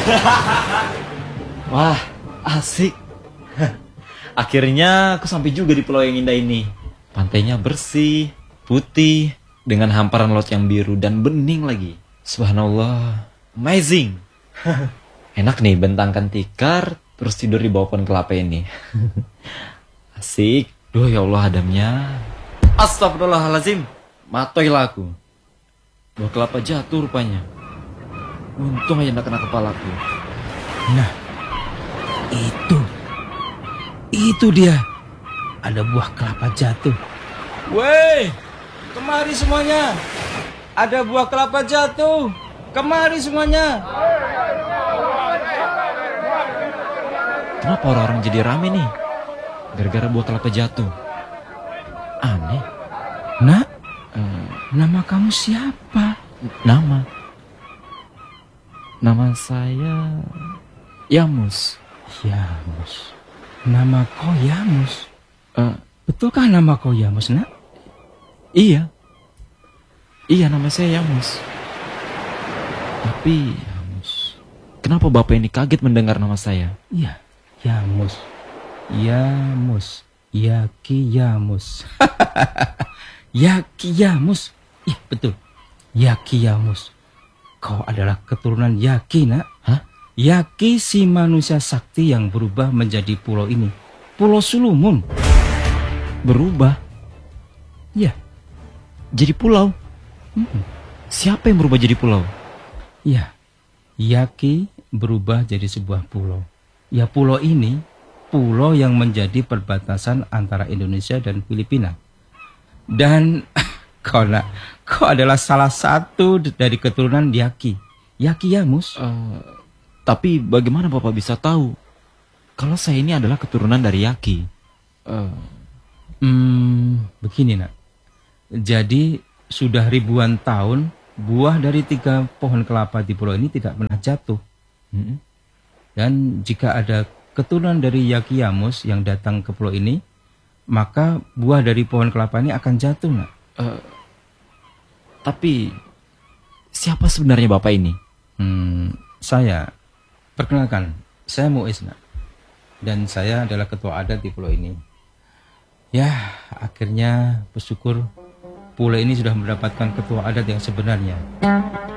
Wah, asik. Akhirnya aku sampai juga di pulau yang indah ini. Pantainya bersih, putih, dengan hamparan laut yang biru dan bening lagi. Subhanallah, amazing. Enak nih bentangkan tikar, terus tidur di bawah pohon kelapa ini. Asik. Duh ya Allah Adamnya. Astagfirullahaladzim. Matoilah aku. Buah kelapa jatuh rupanya. Untung aja gak kena kepalaku. Nah, itu dia. Ada buah kelapa jatuh. Weh, kemari semuanya. Ada buah kelapa jatuh. Kemari semuanya. Kenapa orang-orang jadi rame nih? Gara-gara buah kelapa jatuh. Aneh. Nak, nama kamu siapa? Nama saya Yamus. Yamus. Nama kau Yamus. Betulkah nama kau Yamus, nak? Iya, nama saya Yamus. Tapi kenapa bapak ini kaget mendengar nama saya? Iya, Yamus. Yaki Yamus. Yaki Yamus. Iya, betul. Yaki Yamus. Kau adalah keturunan Yaki, nak. Hah? Yaki si manusia sakti yang berubah menjadi pulau ini. Pulau Sulumun. Berubah? Iya. Jadi pulau? Siapa yang berubah jadi pulau? Iya. Yaki berubah jadi sebuah pulau. Ya, pulau ini pulau yang menjadi perbatasan antara Indonesia dan Filipina. Dan kau adalah salah satu dari keturunan Yaki. Yaki Yamus. Tapi bagaimana bapak bisa tahu kalau saya ini adalah keturunan dari Yaki? Begini, nak. Jadi sudah ribuan tahun buah dari 3 pohon kelapa di pulau ini tidak pernah jatuh. Dan jika ada keturunan dari Yaki Yamus yang datang ke pulau ini, maka buah dari pohon kelapa ini akan jatuh, nak. Tapi siapa sebenarnya bapak ini? Saya, perkenalkan, saya Muiz, nak. Dan saya adalah ketua adat di pulau ini. Ya, akhirnya bersyukur pulau ini sudah mendapatkan ketua adat yang sebenarnya.